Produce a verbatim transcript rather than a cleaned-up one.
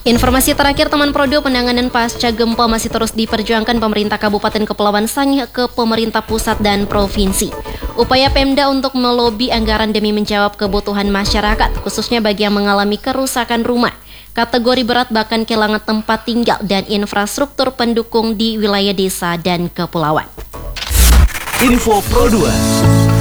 Informasi terakhir teman Prodo, penanganan pasca gempa masih terus diperjuangkan pemerintah Kabupaten Kepulauan Sangihe ke pemerintah pusat dan provinsi. Upaya Pemda untuk melobi anggaran demi menjawab kebutuhan masyarakat, khususnya bagi yang mengalami kerusakan rumah, kategori berat bahkan kehilangan tempat tinggal dan infrastruktur pendukung di wilayah desa dan kepulauan. Info Pro dua.